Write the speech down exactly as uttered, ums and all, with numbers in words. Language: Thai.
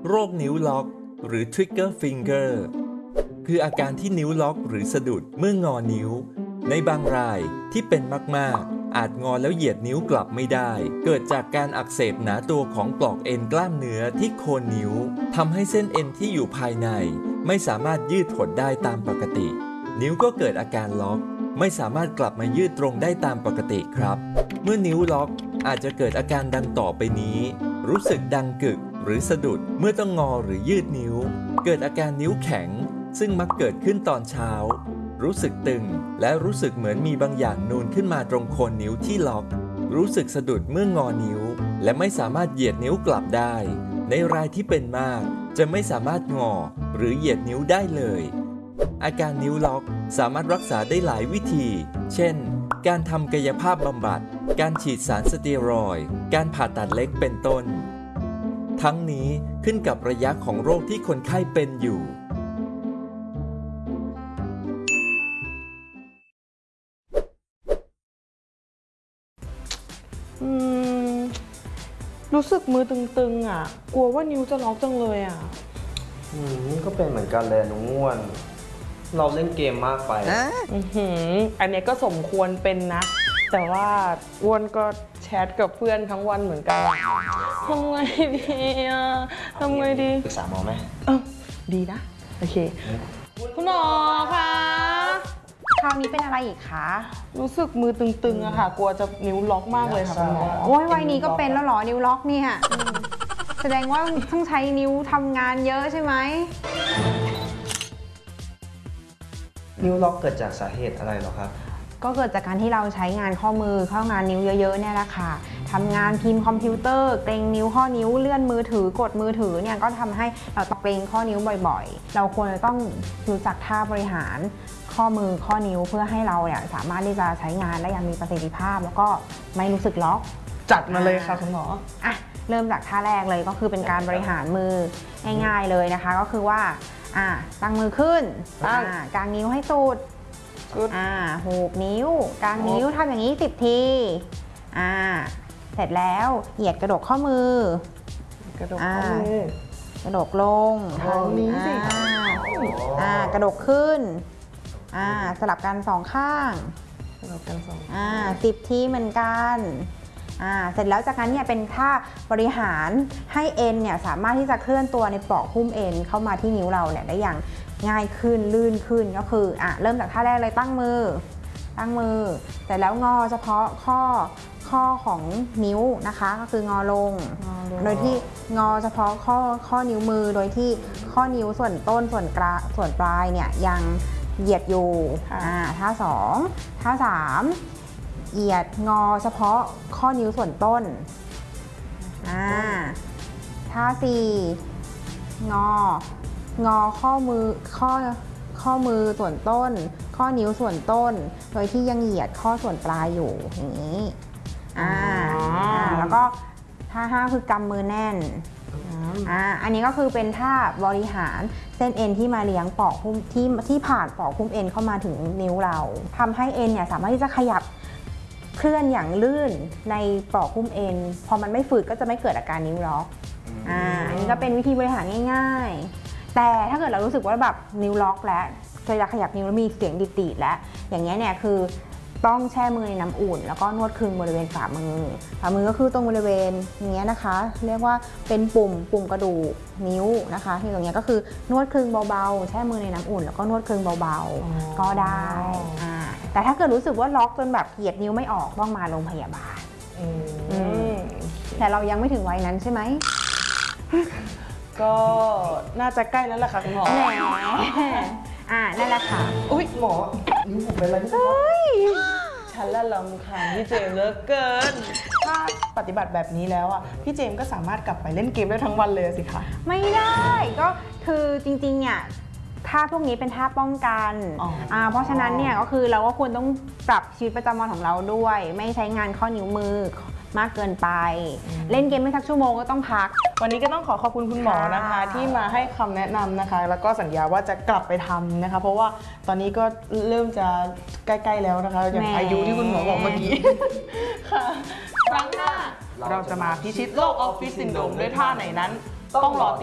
โรคนิ้วล็อกหรือ Trigger Finger คืออาการที่นิ้วล็อกหรือสะดุดเมื่องอนิ้วในบางรายที่เป็นมากๆอาจงอแล้วเหยียดนิ้วกลับไม่ได้เกิดจากการอักเสบหนาตัวของปลอกเอ็นกล้ามเนื้อที่โคนนิ้วทำให้เส้นเอ็นที่อยู่ภายในไม่สามารถยืดหดได้ตามปกตินิ้วก็เกิดอาการล็อกไม่สามารถกลับมายืดตรงได้ตามปกติครับเมื่อนิ้วล็อกอาจจะเกิดอาการดังต่อไปนี้รู้สึกดังกึกหรือสะดุดเมื่อต้องงอหรือยืดนิ้วเกิดอาการนิ้วแข็งซึ่งมักเกิดขึ้นตอนเช้ารู้สึกตึงและรู้สึกเหมือนมีบางอย่างนูนขึ้นมาตรงโคนนิ้วที่ล็อกรู้สึกสะดุดเมื่องอนิ้วและไม่สามารถเหยียดนิ้วกลับได้ในรายที่เป็นมากจะไม่สามารถงอหรือเหยียดนิ้วได้เลยอาการนิ้วล็อกสามารถรักษาได้หลายวิธีเช่นการทำกายภาพบำบัดการฉีดสารสเตียรอยด์การผ่าตัดเล็กเป็นต้นทั้งนี้ขึ้นกับระยะของโรคที่คนไข้เป็นอยู่อืมรู้สึกมือตึงๆอ่ะกลัวว่านิ้วจะล็อกจังเลยอ่ะอืมนี่ก็เป็นเหมือนกันเลยน้องง่วนเราเล่นเกมมากไปอือหืออันนี้ก็สมควรเป็นนะแต่ว่าอ้วนก็แชทกับเพื่อนทั้งวันเหมือนกันทำไงดีอ่ะทำไงดีปรึกษาหมอไหมเออดีนะโอเคคุณหมอคะคราวนี้เป็นอะไรอีกคะรู้สึกมือตึงๆอะค่ะกลัวจะนิ้วล็อกมากเลยค่ะคุณหมอโอ้ยวัยนี้ก็เป็นแล้วหรอนิ้วล็อกเนี่ยแสดงว่าต้องใช้นิ้วทำงานเยอะใช่ไหมนิ้วล็อกเกิดจากสาเหตุอะไรหรอครับก็เกิดจากการที่เราใช้งานข้อมือข้องานนิ้วเยอะๆเนี่ยแหละค่ะทำงานพิมพ์คอมพิวเตอร์เกร็งนิ้วข้อนิ้วเลื่อนมือถือกดมือถือเนี่ยก็ทำให้เราต้องเกร็งข้อนิ้วบ่อยๆเราควรจะต้องรู้จักท่าบริหารข้อมือข้อนิ้วเพื่อให้เราเนี่ยสามารถที่จะใช้งานได้อย่างมีประสิทธิภาพแล้วก็ไม่รู้สึกล็อกจัดมาเลยค่ะคุณหมออ่ะเริ่มจากท่าแรกเลยก็คือเป็นการบริหารมือง่ายๆเลยนะคะก็คือว่าอ่ะตั้งมือขึ้นอ่ากางนิ้วให้สุดอ่าหูบนิ้วกางนิ้วทำอย่างนี้สิบทีอ่าเสร็จแล้วเหยียดกระดกข้อมือกระดกข้อมือกระดกลงทางนี้สิอ่ากระดกขึ้นอ่าสลับกันสองข้างสลับกันสองอ่าสิบทีเหมือนกันอ่าเสร็จแล้วจากนั้นเนี่ยเป็นท่าบริหารให้เอ็นเนี่ยสามารถที่จะเคลื่อนตัวในปลอกหุ้มเอ็นเข้ามาที่นิ้วเราเนี่ยได้อย่างง่ายขึ้นลื่นขึ้นก็คืออ่ะเริ่มจากท่าแรกเลยตั้งมือตั้งมือแต่แล้วงอเฉพาะข้อข้อของนิ้วนะคะก็คืองอลงโดยที่งอเฉพาะข้อข้อนิ้วมือโดยที่ข้อนิ้วส่วนต้นส่วนกลางส่วนปลายเนี่ยยังเหยียดอยู่อ่าท่าสองท่าสามเหยียดงอเฉพาะข้อนิ้วส่วนต้นอ่าท่าสี่งองอข้อมือข้อข้อมือส่วนต้นข้อนิ้วส่วนต้นโดยที่ยังเหยียดข้อส่วนปลายอยู่อย่างนี้อ่าแล้วก็ท่าห้าคือกำมือแน่นอ่าอันนี้ก็คือเป็นท่าบริหารเส้นเอ็นที่มาเลี้ยงปลอกหุ้มที่ที่ผ่านปลอกหุ้มเอ็นเข้ามาถึงนิ้วเราทำให้เอ็นเนี่ยสามารถที่จะขยับเคลื่อนอย่างลื่นในปลอกหุ้มเอ็นพอมันไม่ฝืดก็จะไม่เกิดอาการนิ้วล็อกอ่าอันนี้ก็เป็นวิธีบริหารง่ายๆแต่ถ้าเกิดเรารู้สึกว่าแบบนิ้วล็อกแล้วเวลาขยับนิ้วแล้วมีเสียงดีดๆแล้วอย่างเงี้ยเนี่ยคือต้องแช่มือในน้ำอุ่นแล้วก็นวดคลึงบริเวณฝ่ามือฝ่ามือก็คือตรงบริเวณเนี้ยนะคะเรียกว่าเป็นปุ่มปุ่มกระดูกนิ้วนะคะที่ตรงเนี้ยก็คือนวดคลึงเบาๆแช่มือในน้ำอุ่นแล้วก็นวดคลึงเบาๆก็ได้อ่าแต่ถ้าเกิดรู้สึกว่าล็อกจนแบบเหยียดนิ้วไม่ออกต้องมาโรงพยาบาลแต่เรายังไม่ถึงวัยนั้นใช่ไหมก็น่าจะใกล้แล้วแหละค่ะคุณหมอแหมอ่านั่นแหละค่ะอุ้ยหมอนิ้วผมเป็นอะไรเฮ้ยฉันละลำคาญพี่เจมส์เหลือเกินถ้าปฏิบัติแบบนี้แล้วอ่ะพี่เจมส์ก็สามารถกลับไปเล่นเกมได้ทั้งวันเลยสิคะไม่ได้ก็คือจริงๆเนี่ยท่าพวกนี้เป็นท่าป้องกันอ่าเพราะฉะนั้นเนี่ยก็คือเราก็ควรต้องปรับชีวิตประจำวันของเราด้วยไม่ใช้งานข้อนิ้วมือมากเกินไปเล่นเกมไม่สักชั่วโมงก็ต้องพักวันนี้ก็ต้องขอขอบคุณคุณหมอนะคะที่มาให้คำแนะนำนะคะแล้วก็สัญญาว่าจะกลับไปทำนะคะเพราะว่าตอนนี้ก็เริ่มจะใกล้ๆแล้วนะคะอย่างอายุที่คุณหมอบอกเมื่อกี้ค่ะครั้งหน้าเราจะมาพิชิตโรคออฟฟิศซินโดรมด้วยท่าไหนนั้นต้องรอ